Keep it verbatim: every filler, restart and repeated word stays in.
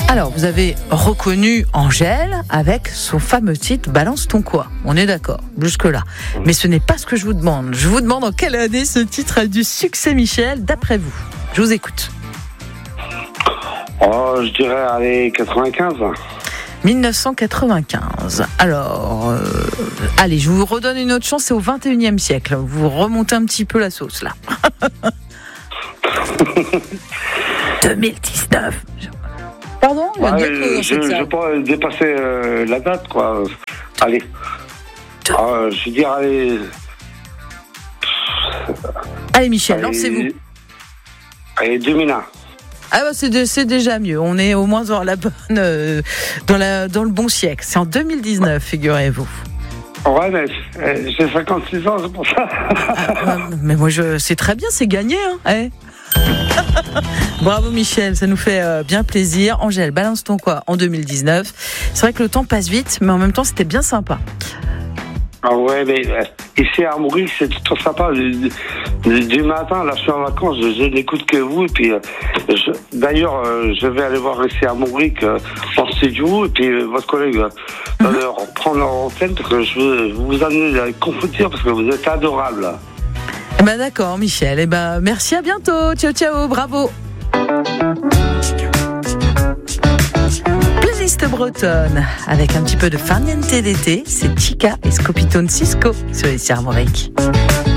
Alors, vous avez reconnu Angèle avec son fameux titre « Balance ton quoi ». On est d'accord, jusque-là. Mais ce n'est pas ce que je vous demande. Je vous demande en quelle année ce titre a du succès, Michel, d'après vous. Je vous écoute. Oh, je dirais, allez, quatre-vingt-quinze. dix-neuf cent quatre-vingt-quinze. Alors, euh, allez, je vous redonne une autre chance, c'est au vingt et unième siècle. Vous remontez un petit peu la sauce, là. deux mille dix-neuf. Pardon, il y a ouais, deux coups dans je cette salle. ne peux pas dépasser euh, la date, quoi. Allez. Ah, je veux dire, allez. Allez, Michel, allez, lancez-vous. Allez, deux mille un. Ah bah c'est, de, c'est déjà mieux. On est au moins dans la bonne, euh, dans, la, dans le bon siècle. C'est en deux mille dix-neuf, figurez-vous. Ouais, mais j'ai cinquante-six ans, c'est pour ça. Ah, mais moi, je, c'est très bien, c'est gagné, hein. Eh Bravo Michel, ça nous fait euh, bien plaisir. Angèle, balance ton quoi en deux mille dix-neuf. C'est vrai que le temps passe vite, mais en même temps c'était bien sympa. Ah ouais, mais euh, ici à Maurice, c'est tout sympa. Du, du, du matin, là je suis en vacances, je, je n'écoute que vous. Et puis, euh, je, d'ailleurs, euh, je vais aller voir ici à Maurice euh, en studio. Et puis euh, votre collègue euh, mm-hmm. va reprendre leur antenne parce que je veux vous amener à confutir parce que vous êtes adorable. Eh ben d'accord Michel, eh ben merci, à bientôt, ciao ciao, bravo. Playlist bretonne avec un petit peu de farniente d'été, c'est Chica et Scopitone Cisco sur les Armoriques.